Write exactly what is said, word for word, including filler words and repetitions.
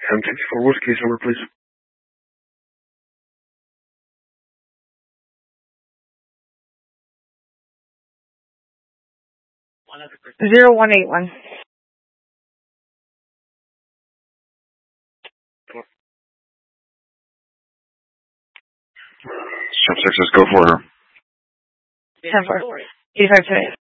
M fifty-four, what's case number, please? Zero one eight one. Step six, let's go for her. ten four. eighty-five today.